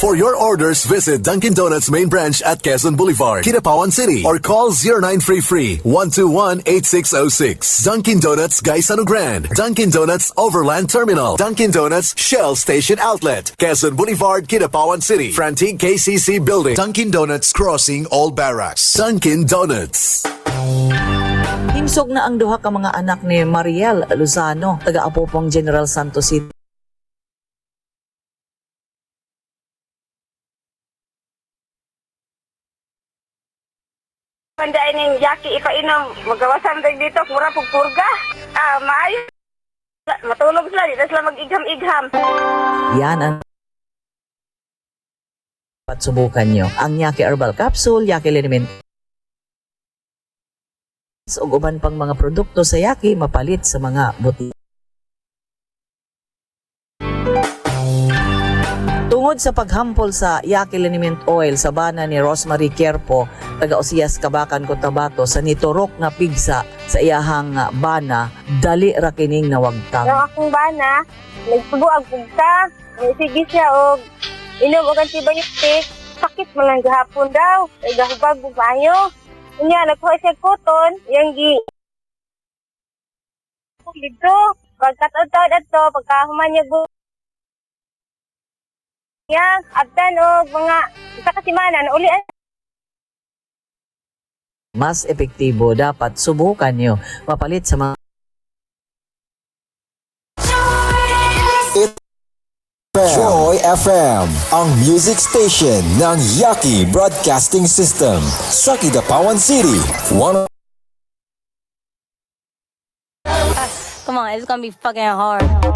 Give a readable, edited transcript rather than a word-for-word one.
For your orders, visit Dunkin' Donuts main branch at Quezon Boulevard, Kidapawan City, or call 0933-121-8606. Dunkin' Donuts, Gaisano Grand. Dunkin' Donuts, Overland Terminal. Dunkin' Donuts, Shell Station Outlet. Quezon Boulevard, Kidapawan City. Frantic KCC Building. Dunkin' Donuts, Crossing All Barracks. Dunkin' Donuts. Himsog na ang duha ka mga anak ni Mariel Lozano, taga-Apopong General Santos City. Pandain ng Jackie, ipainom. Magawasan tayo dito, mura pagpurga. Maayos. Matulog sila, dito sila mag-igham-igham. Yan ang subukan nyo. Ang Yaki Herbal Capsule, Yaki Liniment, ug uban pang mga produkto sa Yaki mapalit sa mga buti. Tungod sa paghampol sa Yaki Liniment Oil sa bana ni Rosemary Querpo, taga-Osias, Kabakan, Cotabato, sa niturok nga pigsa sa iyahang bana, dali ra kining nawagtang. Ang akong bana, nagsubo ang pugsa, sige siya og inom og antibiotic, sakit man lang gahapon daw, ay gahubag og maayo. Unya nagkuha siya koton, yang gi dito, pagkataon-taon ato, pagkahuman niya yan, abdan o mga isa kasimanan, ulian. Mas epektibo, dapat subukan nyo mapalit sa mga Joy FM, ang music station ng Yaki Broadcasting System sa Kidapawan City. Come on, it's gonna be fucking hard.